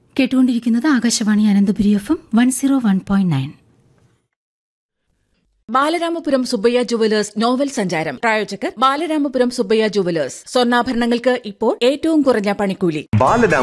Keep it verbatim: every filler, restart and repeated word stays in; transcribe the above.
കേട്ടുകൊണ്ടിരിക്കുന്നത് Akashvani Ananthapuri F M one zero one point nine. Balaramapuram Subbaiah jewellers novel സഞ്ചാരം പ്രായോജകർ ബാലരാമപുരം സുബ്ബയ്യ ജുവലേഴ്സ്. സ്വർണ്ണാഭരണങ്ങൾക്ക് ഇപ്പോൾ ഏറ്റവും കുറഞ്ഞ പണിക്കൂലി.